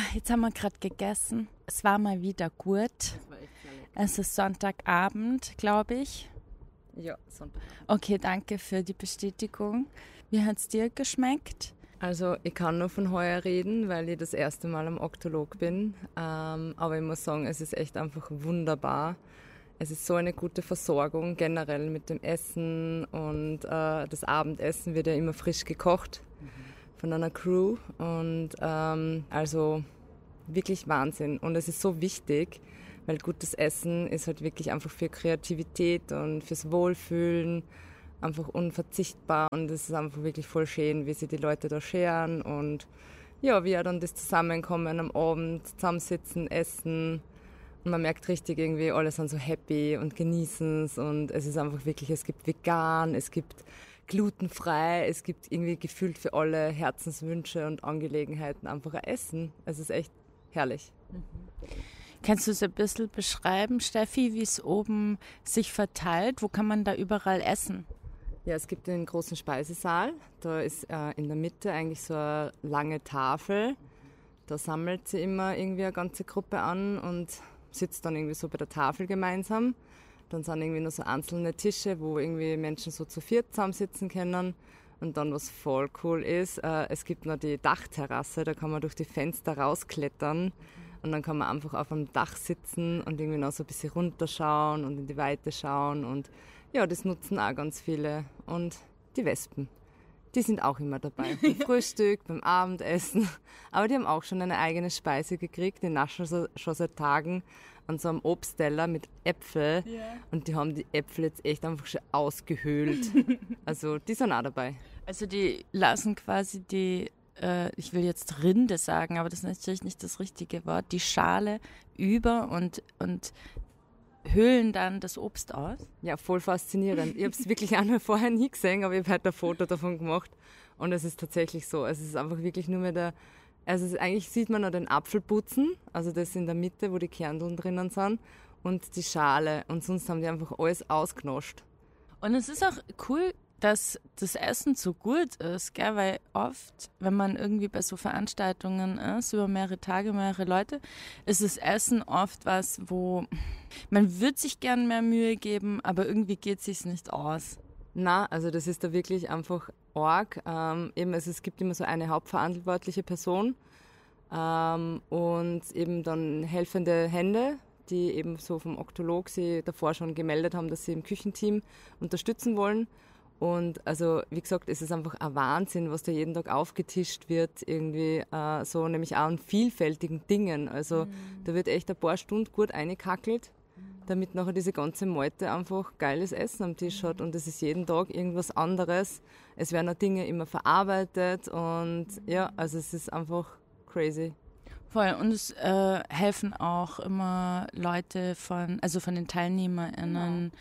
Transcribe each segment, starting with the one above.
Jetzt haben wir gerade gegessen. Es war mal wieder gut. Das war echt sehr lecker. Es ist Sonntagabend, glaube ich. Ja, Sonntag. Okay, danke für die Bestätigung. Wie hat es dir geschmeckt? Also ich kann nur von heuer reden, weil ich das erste Mal am Oktolog bin. Aber ich muss sagen, es ist echt einfach wunderbar. Es ist so eine gute Versorgung generell mit dem Essen und das Abendessen wird ja immer frisch gekocht von einer Crew. Und also wirklich Wahnsinn. Und es ist so wichtig, weil gutes Essen ist halt wirklich einfach für Kreativität und fürs Wohlfühlen einfach unverzichtbar. Und es ist einfach wirklich voll schön, wie sich die Leute da scheren und ja, wie ja dann das Zusammenkommen am Abend, zusammensitzen, essen. Und man merkt richtig irgendwie, alle sind so happy und genießen es. Und es ist einfach wirklich, es gibt vegan, es gibt glutenfrei, es gibt irgendwie gefühlt für alle Herzenswünsche und Angelegenheiten einfach ein Essen. Es ist echt herrlich. Kannst du es ein bisschen beschreiben, Steffi, wie es oben sich verteilt? Wo kann man da überall essen? Ja, es gibt den großen Speisesaal. Da ist in der Mitte eigentlich so eine lange Tafel. Da sammelt sie immer irgendwie eine ganze Gruppe an und sitzt dann irgendwie so bei der Tafel gemeinsam. Dann sind irgendwie nur so einzelne Tische, wo irgendwie Menschen so zu viert zusammensitzen können. Und dann, was voll cool ist, es gibt noch die Dachterrasse, da kann man durch die Fenster rausklettern. Und dann kann man einfach auf einem Dach sitzen und irgendwie noch so ein bisschen runterschauen und in die Weite schauen. Und ja, das nutzen auch ganz viele. Und die Wespen, die sind auch immer dabei. Beim Frühstück, beim Abendessen. Aber die haben auch schon eine eigene Speise gekriegt. Die naschen schon seit Tagen an so einem Obstteller mit Äpfel. Yeah. Und die haben die Äpfel jetzt echt einfach schon ausgehöhlt. Also die sind auch dabei. Also die lassen quasi die, ich will jetzt Rinde sagen, aber das ist natürlich nicht das richtige Wort, die Schale über und höhlen dann das Obst aus? Ja, voll faszinierend. Ich habe es wirklich auch noch vorher nie gesehen, aber ich habe heute ein Foto davon gemacht. Und es ist tatsächlich so. Es ist einfach wirklich nur mehr eigentlich sieht man noch den Apfelputzen, also das in der Mitte, wo die Kerneln drinnen sind, und die Schale. Und sonst haben die einfach alles ausgenascht. Und es ist auch cool, dass das Essen so gut ist, gell? Weil oft, wenn man irgendwie bei so Veranstaltungen ist, über mehrere Tage, mehrere Leute, ist das Essen oft was, wo man würde sich gern mehr Mühe geben, aber irgendwie geht es sich nicht aus. Na, also das ist da wirklich einfach arg. Eben, also es gibt immer so eine hauptverantwortliche Person und eben dann helfende Hände, die eben so vom Oktolog sie davor schon gemeldet haben, dass sie im Küchenteam unterstützen wollen. Und also, wie gesagt, es ist einfach ein Wahnsinn, was da jeden Tag aufgetischt wird, irgendwie so, nämlich auch an vielfältigen Dingen. Also da wird echt ein paar Stunden gut eingekackelt, damit nachher diese ganze Meute einfach geiles Essen am Tisch hat. Und es ist jeden Tag irgendwas anderes. Es werden auch Dinge immer verarbeitet und ja, also es ist einfach crazy. Voll. Und es helfen auch immer Leute von den TeilnehmerInnen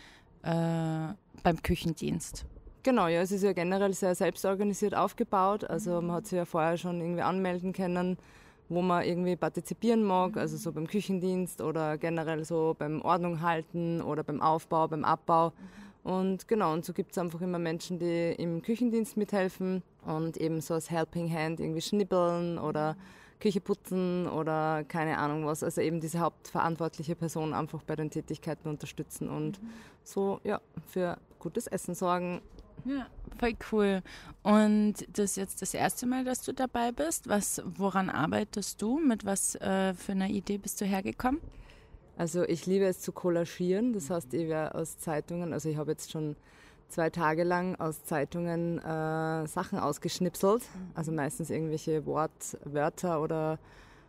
beim Küchendienst. Genau, ja, es ist ja generell sehr selbstorganisiert aufgebaut. Also man hat sich ja vorher schon irgendwie anmelden können, wo man irgendwie partizipieren mag, also so beim Küchendienst oder generell so beim Ordnung halten oder beim Aufbau, beim Abbau. Und genau, und so gibt es einfach immer Menschen, die im Küchendienst mithelfen und eben so als Helping Hand irgendwie schnibbeln oder Küche putzen oder keine Ahnung was. Also eben diese hauptverantwortliche Person einfach bei den Tätigkeiten unterstützen und so ja für gutes Essen sorgen. Ja, voll cool. Und das ist jetzt das erste Mal, dass du dabei bist. Woran arbeitest du? Mit was für einer Idee bist du hergekommen? Also ich liebe es zu collagieren. Das heißt, ich werde aus Zeitungen, also ich habe jetzt schon 2 Tage lang aus Zeitungen Sachen ausgeschnipselt. Also meistens irgendwelche Wörter oder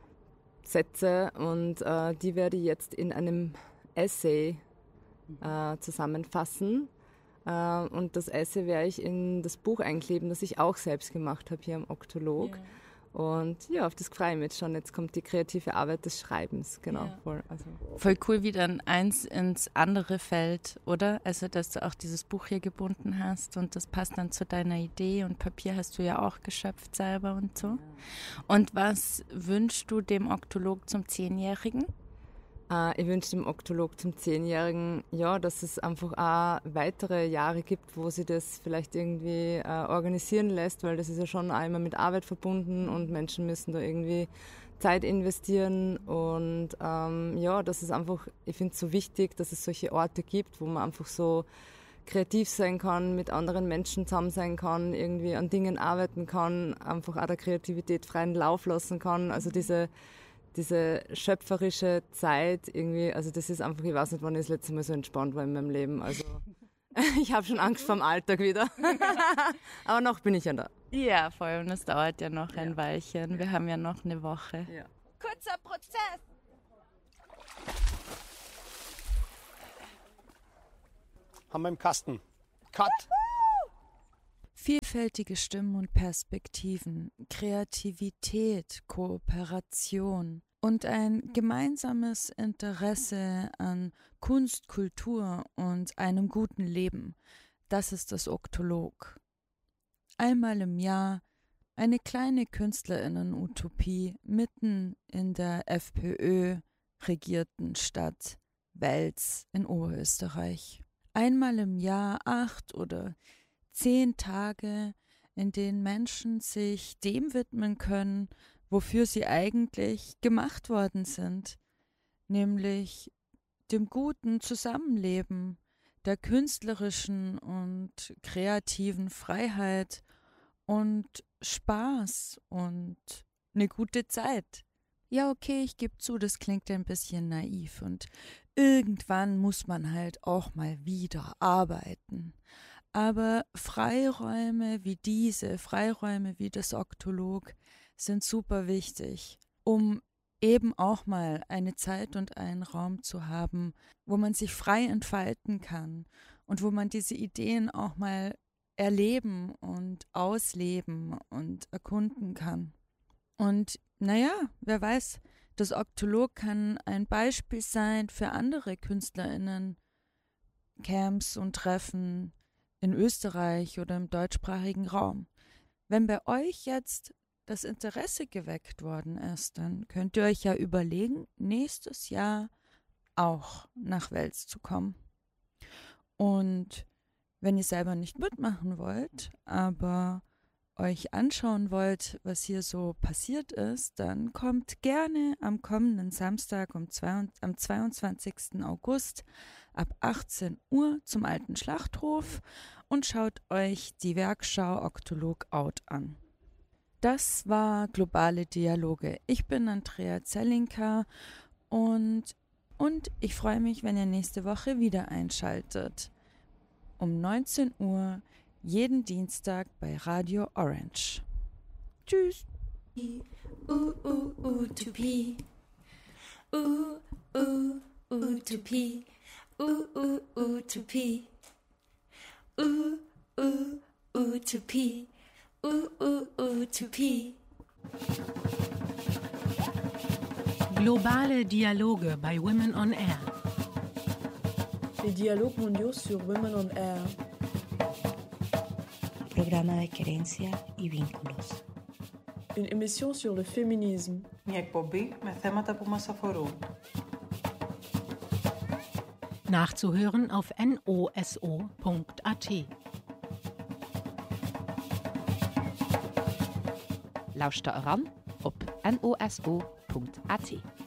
Sätze. Und die werde ich jetzt in einem Essay zusammenfassen. Und das Essay werde ich in das Buch einkleben, das ich auch selbst gemacht habe hier am Oktolog. Yeah. Und ja, auf das freue ich mich jetzt schon. Jetzt kommt die kreative Arbeit des Schreibens, genau. Yeah. Voll cool, wie dann eins ins andere fällt, oder? Also, dass du auch dieses Buch hier gebunden hast und das passt dann zu deiner Idee und Papier hast du ja auch geschöpft selber und so. Ja. Und was wünschst du dem Oktolog zum 10-Jährigen? Ich wünsche dem Oktolog zum 10-Jährigen, ja, dass es einfach auch weitere Jahre gibt, wo sie das vielleicht irgendwie organisieren lässt, weil das ist ja schon auch immer mit Arbeit verbunden und Menschen müssen da irgendwie Zeit investieren und ja, das ist einfach, ich finde es so wichtig, dass es solche Orte gibt, wo man einfach so kreativ sein kann, mit anderen Menschen zusammen sein kann, irgendwie an Dingen arbeiten kann, einfach auch der Kreativität freien Lauf lassen kann, also diese schöpferische Zeit irgendwie, also das ist einfach, ich weiß nicht, wann ich das letzte Mal so entspannt war in meinem Leben. Also ich habe schon Angst vor dem Alltag wieder. Aber noch bin ich ja da. Ja, voll. Und es dauert ja noch ein Weilchen. Wir haben ja noch eine Woche. Ja. Kurzer Prozess. Haben wir im Kasten. Cut! Vielfältige Stimmen und Perspektiven, Kreativität, Kooperation und ein gemeinsames Interesse an Kunst, Kultur und einem guten Leben. Das ist das Oktolog. Einmal im Jahr eine kleine KünstlerInnen-Utopie mitten in der FPÖ-regierten Stadt Wels in Oberösterreich. Einmal im Jahr 8 oder 10 Tage, in denen Menschen sich dem widmen können, wofür sie eigentlich gemacht worden sind, nämlich dem guten Zusammenleben, der künstlerischen und kreativen Freiheit und Spaß und eine gute Zeit. Ja, okay, ich gebe zu, das klingt ein bisschen naiv und irgendwann muss man halt auch mal wieder arbeiten. Aber Freiräume wie diese, Freiräume wie das Oktolog sind super wichtig, um eben auch mal eine Zeit und einen Raum zu haben, wo man sich frei entfalten kann und wo man diese Ideen auch mal erleben und ausleben und erkunden kann. Und naja, wer weiß, das Oktolog kann ein Beispiel sein für andere KünstlerInnen, Camps und Treffen in Österreich oder im deutschsprachigen Raum. Wenn bei euch jetzt das Interesse geweckt worden ist, dann könnt ihr euch ja überlegen, nächstes Jahr auch nach Wels zu kommen. Und wenn ihr selber nicht mitmachen wollt, aber euch anschauen wollt, was hier so passiert ist, dann kommt gerne am kommenden Samstag am 22. August ab 18 Uhr zum Alten Schlachthof und schaut euch die Werkschau Oktolog Out an. Das war Globale Dialoge. Ich bin Andrea Zellinka und ich freue mich, wenn ihr nächste Woche wieder einschaltet. Um 19 Uhr jeden Dienstag bei Radio Orange. Tschüss. Utopie. Utopie. Utopie. Utopie. Utopie. Globale Dialoge bei Women on Air. Les dialogues mondiaux sur Women on Air. Programa de querencia y vínculos. Une émission sur le féminisme. Μια εκπομπή με θέματα που μας αφορούν. Nachzuhören auf noso.at. Lauscht da ran op noso.at.